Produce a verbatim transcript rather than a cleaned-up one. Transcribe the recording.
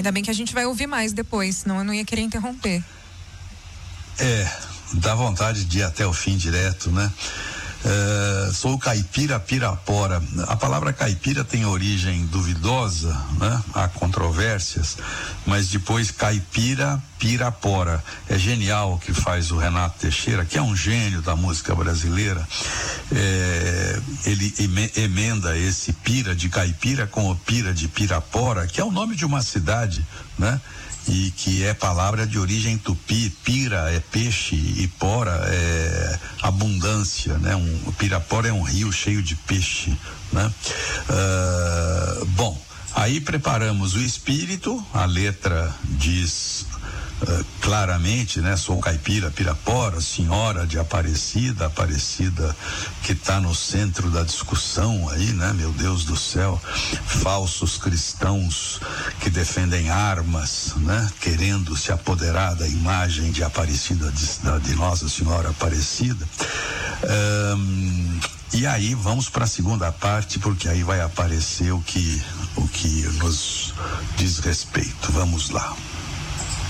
Ainda bem que a gente vai ouvir mais depois, senão eu não ia querer interromper. É, dá vontade de ir até o fim direto, né? É, sou caipira Pirapora. A palavra caipira tem origem duvidosa, né? Há controvérsias, mas depois caipira Pirapora. É genial o que faz o Renato Teixeira, que é um gênio da música brasileira. É, ele emenda esse pira de caipira com o pira de Pirapora, que é o nome de uma cidade, né? E que é palavra de origem tupi. Pira é peixe e pora é abundância, né? Um, Pirapora é um rio cheio de peixe, né? Uh, bom, aí preparamos o espírito, a letra diz uh, claramente, né? Sou caipira Pirapora, senhora de Aparecida, Aparecida que está no centro da discussão aí, né? Meu Deus do céu, falsos cristãos que defendem armas, né? Querendo se apoderar da imagem de Aparecida, de, de Nossa Senhora Aparecida. Um, e aí vamos para a segunda parte, porque aí vai aparecer o que, o que nos diz respeito. Vamos lá.